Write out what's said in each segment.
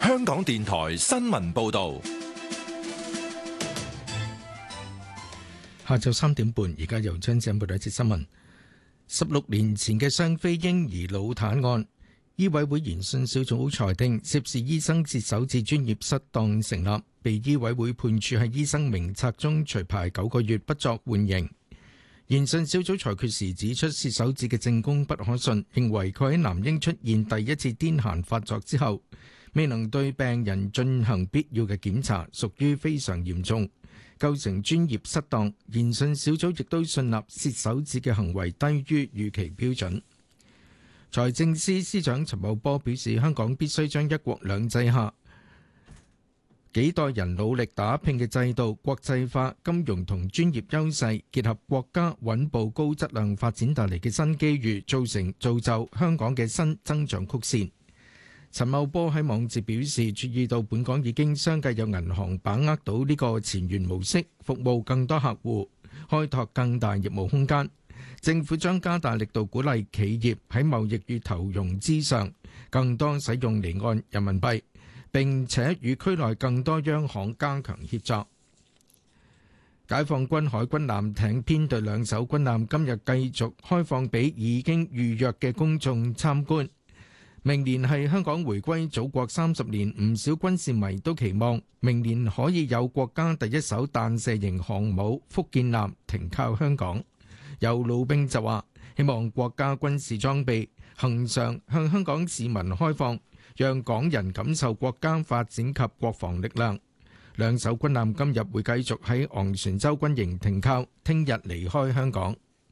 香港電台新聞報道。 下晝3點半，而家由張子欣報道一節新聞。16年前嘅雙非嬰兒腦癱案，醫委會研訊小組裁定涉事醫生切手指專業失當成立，被醫委會判處喺醫生名冊中除牌9個月，不作緩刑。研訊小組裁決時指出，切手指嘅證供不可信，認為佢喺男嬰出現第一次癲癇發作之後，未能對病人進行必要嘅檢查，屬於非常嚴重，構成專業失當。研訊小組亦都信納切手指嘅行為低於預期標準。財政司司長陳茂波表示，香港必須將一國兩制下幾代人努力打拼嘅制度國際化、金融同專業優勢結合國家穩步高質量發展帶嚟嘅新機遇，造就香港嘅新增長曲線。陳茂波喺網誌表示，注意到本港已經相繼有銀行把握到呢個前沿模式，服務更多客戶，開拓更大業務空間。政府將加大力度鼓勵企業喺貿易與投融資上更多使用離岸人民幣，並且與區內更多央行加強協作。解放軍海軍艦艇編隊2艘軍艦今日繼續開放俾已經預約嘅公眾參觀。明年係香港回歸祖國30年，唔少軍事迷都期望明年可以有國家第一艘彈射型航母福建艦停靠香港。有老兵就話，希望國家軍事裝備恆常向香港市民開放，讓港人感受國家發展及國防力量。2艘軍艦今日會繼續喺昂船洲軍營停靠，聽日離開香港。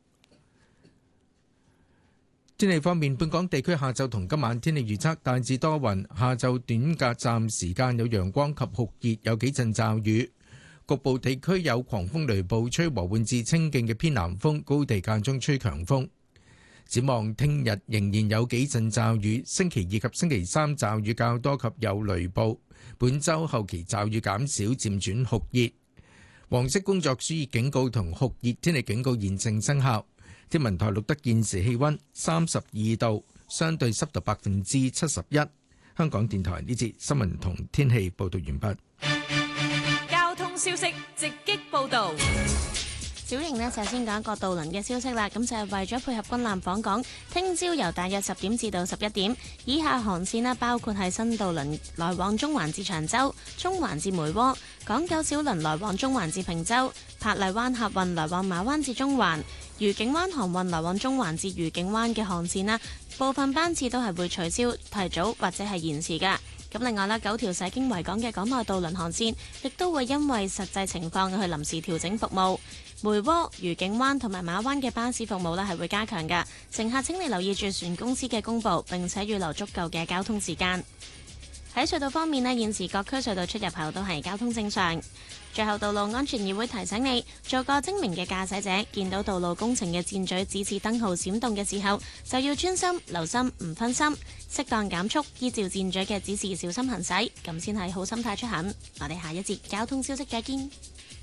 天氣方面，本港地區下晝同今晚天氣預測大致多雲，下晝短暫時間有陽光及酷熱，有幾陣驟雨。局部地區有狂風雷暴，吹和緩至清勁嘅偏南風，高地間中吹強風。展望聽日仍然有幾陣驟雨，星期2及星期3驟雨較多及有雷暴。本週後期驟雨減少，漸轉酷熱。黃色工作暑熱警告同酷熱天氣警告現正生效。天文台錄得現時氣溫32度，相對濕度71%。香港電台呢節新聞同天氣報道完畢。 消息直擊報道。 小瑩呢，首先講一個渡輪嘅消息啦，咁就係為咗配合軍艦訪港，聽朝由大約10點至到11點，以下航線呢，包括係新渡輪來往中環至長洲、中環至梅窩、港九小輪來往中環至坪洲、珀麗灣客運來往馬灣至中環、愉景灣航運來往中環至愉景灣嘅航線啦，部分班次都係會取消、提早或者係延遲㗎。咁另外啦，9條駛經維港嘅港內渡輪航線，亦都會因為實際情況去臨時調整服務。梅窩、愉景灣同埋馬灣嘅巴士服務呢係會加強㗎，乘客請你留意住船公司嘅公佈，並且預留足夠嘅交通時間。喺隧道方面呢，現時各區隧道出入口都係交通正常。最後，道路安全議會提醒你，做個精明嘅駕駛者，見到道路工程嘅箭嘴指示燈號閃動嘅時候，就要專心留心，唔分心，適當減速，依照箭嘴嘅指示小心行駛，咁先係好心態出行。我哋下一節交通消息再見。